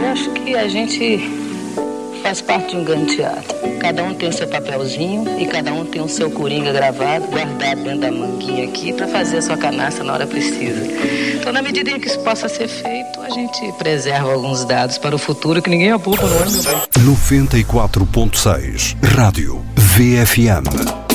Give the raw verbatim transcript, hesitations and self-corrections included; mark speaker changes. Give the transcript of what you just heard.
Speaker 1: Eu acho que a gente faz parte de um grande teatro. Cada um tem o seu papelzinho e cada um tem o seu coringa gravado, guardado dentro da manguinha aqui para fazer a sua canastra na hora precisa. Então, na medida em que isso possa ser feito, a gente preserva alguns dados para o futuro que ninguém apoupa, não é, meu pai?
Speaker 2: noventa e quatro ponto seis Rádio V F M.